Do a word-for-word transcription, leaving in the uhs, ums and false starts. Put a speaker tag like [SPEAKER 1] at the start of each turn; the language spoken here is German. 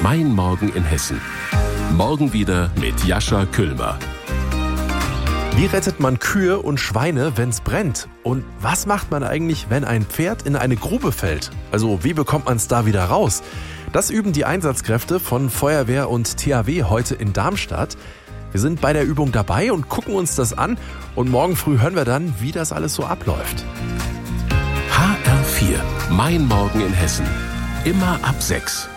[SPEAKER 1] Mein Morgen in Hessen. Morgen wieder mit Jascha Küllmer.
[SPEAKER 2] Wie rettet man Kühe und Schweine, wenn's brennt? Und was macht man eigentlich, wenn ein Pferd in eine Grube fällt? Also wie bekommt man's da wieder raus? Das üben die Einsatzkräfte von Feuerwehr und T H W heute in Darmstadt. Wir sind bei der Übung dabei und gucken uns das an. Und morgen früh hören wir dann, wie das alles so abläuft.
[SPEAKER 1] H R vier. Mein Morgen in Hessen. Immer ab sechs.